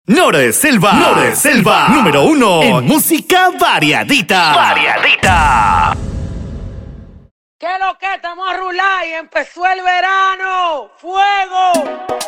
Nora de Selva, número 1 en música variadita. ¿Qué lo que estamos a rular y empezó el verano? ¡Fuego!